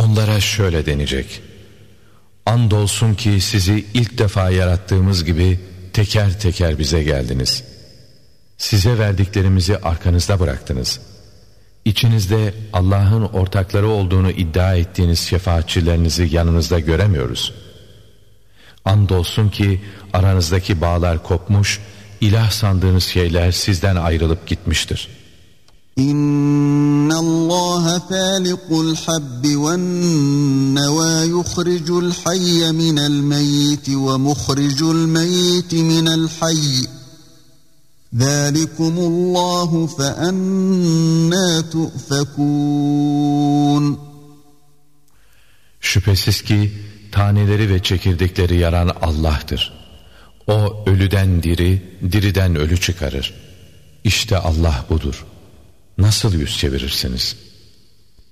Onlara şöyle denecek: andolsun ki sizi ilk defa yarattığımız gibi teker teker bize geldiniz. Size verdiklerimizi arkanızda bıraktınız. İçinizde Allah'ın ortakları olduğunu iddia ettiğiniz şefaatçilerinizi yanınızda göremiyoruz. Andolsun ki aranızdaki bağlar kopmuş, ilah sandığınız şeyler sizden ayrılıp gitmiştir. İnnallâhe fâliqul habbi ven-nevâ yuhricul hayye minel meyyiti ve muhricul meyyiti minel hayy. Zâlikumullâhu feannâ tu'fekûn. Şüphesiz ki taneleri ve çekirdekleri yaran Allah'tır. O ölüden diri, diriden ölü çıkarır. İşte Allah budur. Nasıl yüz çevirirsiniz?